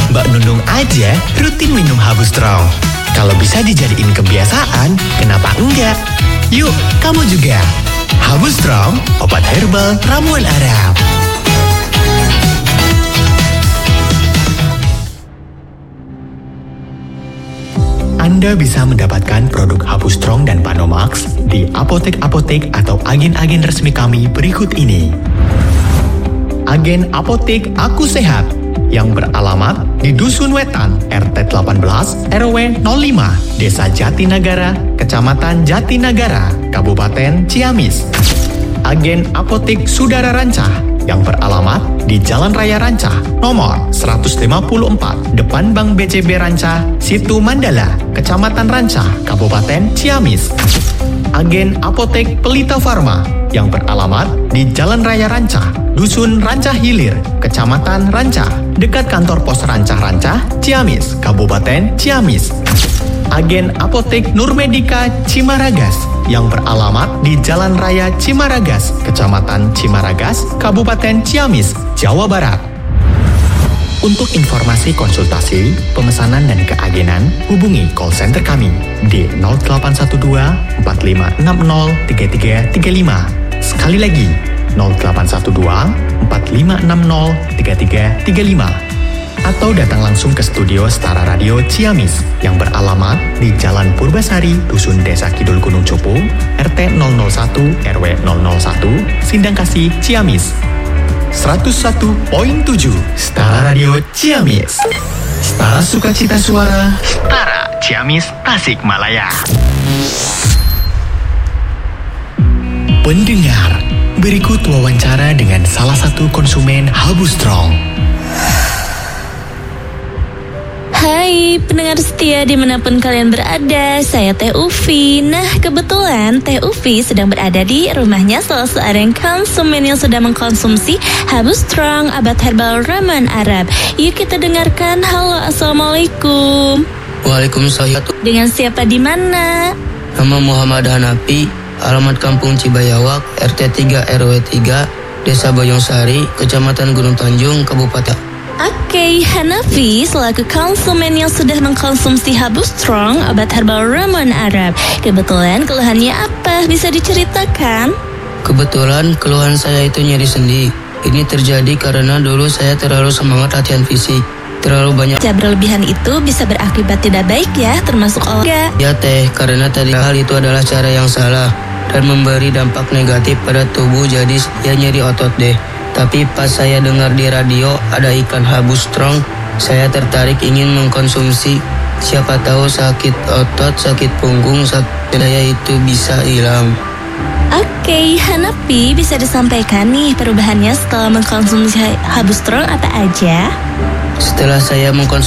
Mbak Nunung aja rutin minum Habu Strong. Kalau bisa dijadiin kebiasaan, kenapa enggak? Yuk, kamu juga. Habu Strong, obat herbal ramuan Arab. Anda bisa mendapatkan produk Habu Strong dan Panomax di apotek-apotek atau agen-agen resmi kami berikut ini. Agen Apotek Aku Sehat yang beralamat di Dusun Wetan, RT 18, RW 05, Desa Jatinagara, Kecamatan Jatinagara, Kabupaten Ciamis. Agen Apotek Sudara Rancah yang beralamat di Jalan Raya Rancah, nomor 154, depan Bank BCB Rancah, Situ Mandala, Kecamatan Rancah, Kabupaten Ciamis. Agen Apotek Pelita Farma yang beralamat di Jalan Raya Rancah, Dusun Rancah Hilir, Kecamatan Rancah, dekat kantor pos Rancah-Rancah, Ciamis, Kabupaten Ciamis. Agen Apotek Nurmedika Cimaragas yang beralamat di Jalan Raya Cimaragas, Kecamatan Cimaragas, Kabupaten Ciamis, Jawa Barat. Untuk informasi konsultasi, pemesanan dan keagenan, hubungi call center kami di 0812 4560 3335. Sekali lagi, 0812 4560 3335. Atau datang langsung ke studio Setara Radio Ciamis yang beralamat di Jalan Purbasari, Dusun Desa Kidul Gunung Cupu, RT 001 RW 001, Sindangkasih, Ciamis. 101.7 Setara Radio Ciamis. Setara Sukacita Suara, Setara Ciamis Tasikmalaya. Pendengar, berikut wawancara dengan salah satu konsumen Habu Strong. Hai pendengar setia dimanapun kalian berada, saya Teh Ufi. Nah kebetulan Teh Ufi sedang berada di rumahnya salah seorang konsumen yang sudah mengkonsumsi Habu Strong, obat herbal ramuan Arab. Yuk kita dengarkan. Halo, assalamualaikum. Waalaikumsalam. Dengan siapa di mana? Nama Muhammad Hanafi, alamat Kampung Cibayawak, RT 3 RW 3, Desa Boyongsari, Kecamatan Gunung Tanjung, Kabupaten. Oke, Hanafi selaku konsumen yang sudah mengkonsumsi Habu Strong, obat herbal ramuan Arab. Kebetulan keluhannya apa? Bisa diceritakan? Kebetulan keluhan saya itu nyeri sendi. Ini terjadi karena dulu saya terlalu semangat latihan fisik. Terlalu banyak berlebihan itu bisa berakibat tidak baik ya, termasuk olahraga. Ya Teh, karena tadi hal itu adalah cara yang salah dan memberi dampak negatif pada tubuh, jadi ya nyeri otot deh. Tapi pas saya dengar di radio ada iklan Habu Strong, saya tertarik ingin mengkonsumsi. Siapa tahu sakit otot, sakit punggung, sakit saya itu bisa hilang. Oke, Hanafi bisa disampaikan nih perubahannya setelah mengkonsumsi Habu Strong apa aja? Setelah saya mengkonsumsi